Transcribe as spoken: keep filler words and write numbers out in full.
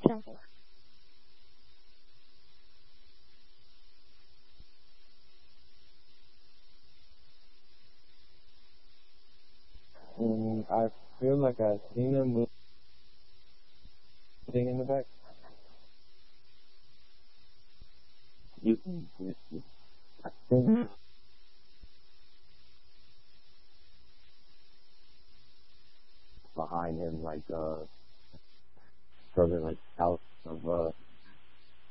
Simple. Mm, I feel like I've seen him moving in the back. You can, I think behind him, like, uh, further, like, south of, uh,